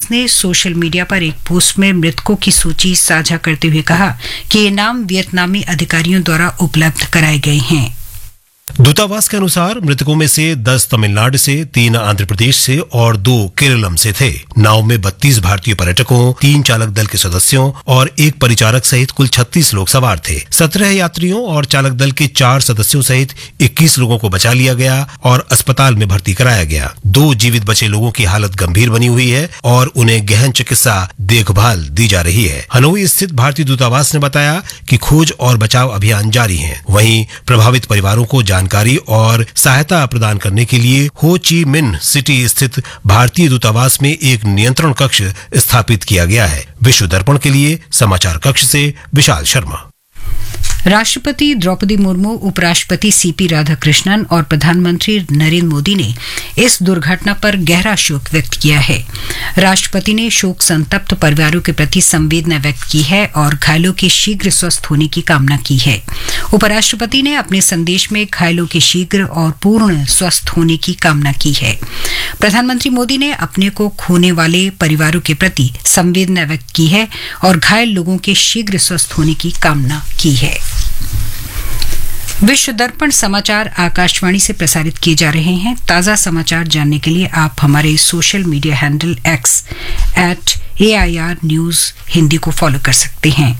ने social media पर एक पोस्ट में मृतकों की सूची साझा करते हुए कहा कि ये नाम वियतनामी अधिकारियों द्वारा उपलब्ध कराए गए हैं। दूतावास के अनुसार मृतकों में से 10 तमिलनाडु से, 3 आंध्र प्रदेश से और 2 केरलम से थे। नाव में 32 भारतीय पर्यटकों, 3 चालक दल के सदस्यों और 1 परिचारक सहित कुल 36 लोग सवार थे। 17 यात्रियों और चालक दल के 4 सदस्यों सहित 21 लोगों को बचा लिया गया और अस्पताल में भर्ती कराया गया। 2 जीवित बचे लोगों की हालत गंभीर बनी हुई है और उन्हें गहन चिकित्सा देखभाल दी जा रही है। हनोई स्थित भारतीय दूतावास ने बताया कि खोज और बचाव अभियान जारी है। वहीं प्रभावित परिवारों को जानकारी और सहायता प्रदान करने के लिए हो ची मिन्ह सिटी स्थित भारतीय दूतावास में एक नियंत्रण कक्ष स्थापित किया गया है। विश्व दर्पण के लिए समाचार कक्ष से विशाल शर्मा। राष्ट्रपति द्रौपदी मुर्मू, उपराष्ट्रपति सीपी राधाकृष्णन और प्रधानमंत्री नरेंद्र मोदी ने इस दुर्घटना पर गहरा शोक व्यक्त किया है। राष्ट्रपति ने शोक संतप्त परिवारों के प्रति संवेदना व्यक्त की है और घायलों के शीघ्र स्वस्थ होने की कामना की है। उपराष्ट्रपति ने अपने संदेश में घायलों के शीघ्र और पूर्ण स्वस्थ होने की कामना की है। प्रधानमंत्री मोदी ने अपने को खोने वाले परिवारों के प्रति संवेदना व्यक्त की है और घायल लोगों के शीघ्र स्वस्थ होने की कामना की है। विश्व दर्पण समाचार आकाशवाणी से प्रसारित किए जा रहे हैं। ताजा समाचार जानने के लिए आप हमारे social media handle X @AIR News Hindi को फॉलो कर सकते हैं।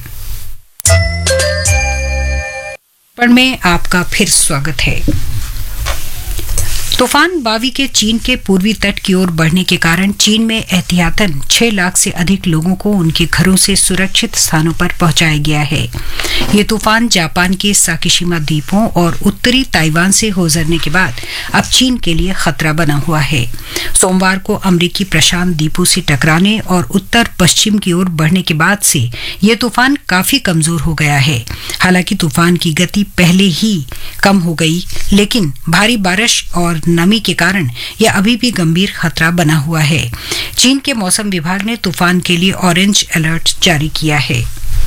पर में आपका फिर स्वागत है। तूफान बावी के चीन के पूर्वी तट की ओर बढ़ने के कारण चीन में एहतियातन 6 लाख से अधिक लोगों को उनके घरों से सुरक्षित स्थानों पर पहुंचाया गया है। ये तूफान जापान के साकिशिमा द्वीपों और उत्तरी ताइवान से गुजरने के बाद अब चीन के लिए खतरा बना हुआ है। सोमवार को अमेरिकी प्रशांत द्वीपों से टकराने और उत्तर पश्चिम की ओर बढ़ने के बाद से ये तूफान काफी कमजोर हो गया है। हालांकि तूफान की गति पहले ही कम हो गई, लेकिन भारी बारिश और नमी के कारण यह अभी भी गंभीर खतरा बना हुआ है। चीन के मौसम विभाग ने तूफान के लिए ऑरेंज अलर्ट जारी किया है।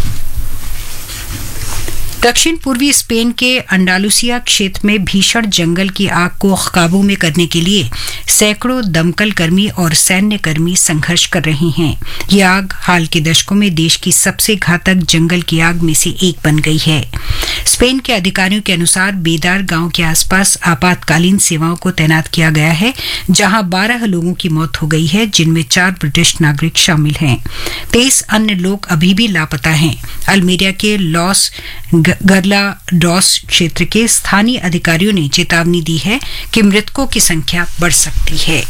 दक्षिण पूर्वी स्पेन के अंडालुसिया क्षेत्र में भीषण जंगल की आग को काबू में करने के लिए सैकड़ों दमकल कर्मी और सैन्य कर्मी संघर्ष कर रहे हैं। ये आग हाल के दशकों में देश की सबसे घातक जंगल की आग में से एक बन गई है। स्पेन के अधिकारियों के अनुसार बेदार गांव के आसपास आपातकालीन सेवाओं को तैनात किया गया है, जहां 12 लोगों की मौत हो गई है, जिनमें 4 ब्रिटिश नागरिक शामिल हैं। 23 अन्य लोग अभी भी लापता हैं। अल्मेरिया के लॉस गर्लाडोस क्षेत्र के स्थानीय अधिकारियों ने चेतावनी दी है कि मृतकों की संख्या बढ़ सकती है।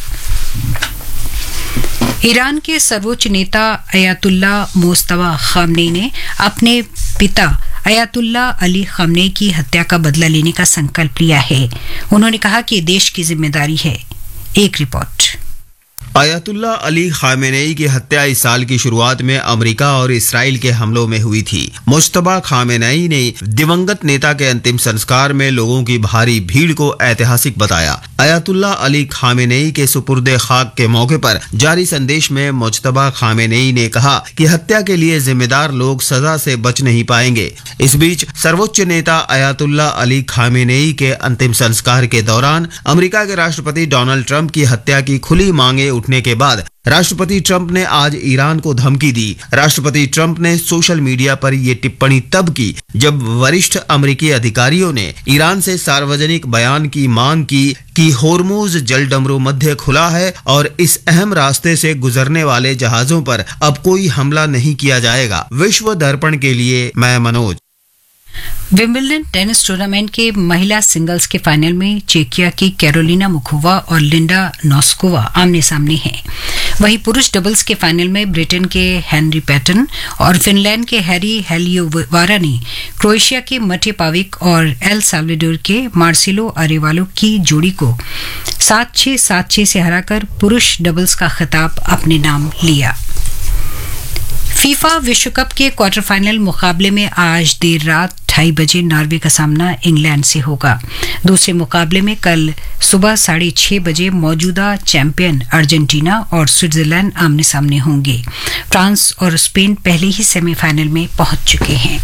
ईरान के सर्वोच्च नेता अयातुल्ला मोस्तफा खामनेई ने अपने पिता अयातुल्ला अली खामनेई की हत्या का बदला लेने का संकल्प लिया है। उन्होंने कहा कि देश की जिम्मेदारी है। एक रिपोर्ट। अयातुल्ला अली खामेनेई की हत्या इस साल की शुरुआत में अमेरिका और इसराइल के हमलों में हुई थी। मुश्तबा खामेनेई ने दिवंगत नेता के अंतिम संस्कार में लोगों की भारी भीड़ को ऐतिहासिक बताया। अयातुल्ला अली खामेनेई के सुपुर्दे खाक के मौके पर जारी संदेश में मुश्तबा खामेनेई ने कहा कि हत्या के लिए जिम्मेदार लोग सजा से बच नहीं पाएंगे। इस बीच सर्वोच्च नेता अयातुल्ला अली खामेनेई के अंतिम संस्कार के दौरान अमेरिका के राष्ट्रपति डोनाल्ड ट्रंप की हत्या की खुली मांगे उठने के बाद राष्ट्रपति ट्रंप ने आज ईरान को धमकी दी। राष्ट्रपति ट्रंप ने सोशल मीडिया पर ये टिप्पणी तब की जब वरिष्ठ अमेरिकी अधिकारियों ने ईरान से सार्वजनिक बयान की मांग की कि होर्मुज जलडमरू मध्य खुला है और इस अहम रास्ते से गुजरने वाले जहाजों पर अब कोई हमला नहीं किया जाएगा। विश्व दर्पण के लिए मैं मनोज। विंबलडन टेनिस टूर्नामेंट के महिला सिंगल्स के फाइनल में चेकिया की कैरोलिना मुखोवा और लिंडा नोस्कोवा आमने सामने हैं। वहीं पुरुष डबल्स के फाइनल में ब्रिटेन के हेनरी पैटन और फिनलैंड के हैरी हेलियोवारा ने क्रोएशिया के मटे पाविक और एल साल्वाडोर के मार्सेलो अरेवालो की जोड़ी को 7-6, 7-6 से हराकर पुरुष डबल्स का खिताब अपने नाम लिया। फीफा विश्व कप के क्वार्टर फाइनल मुकाबले में आज देर रात 2:30 बजे नॉर्वे का सामना इंग्लैंड से होगा। दूसरे मुकाबले में कल सुबह 6:30 बजे मौजूदा चैंपियन अर्जेंटीना और स्विट्जरलैंड आमने सामने होंगे। फ्रांस और स्पेन पहले ही सेमीफाइनल में पहुंच चुके हैं।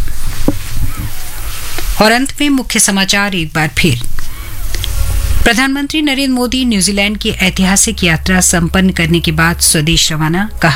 और अंत में मुख्य समाचार एक बार फिर। प्रधानमंत्री नरेंद्र मोदी न्यूजीलैंड की ऐतिहासिक यात्रा संपन्न करने के बाद स्वदेश रवाना। कहा